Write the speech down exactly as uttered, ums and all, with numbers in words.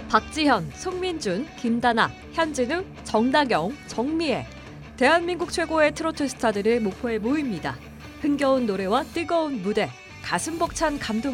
박지현, 송민준, 김다나, 현진우, 정다경, 정미애. 대한민국 최고의 트로트 스타들이 목포에 모입니다. 흥겨운 노래와 뜨거운 무대, 가슴 벅찬 감동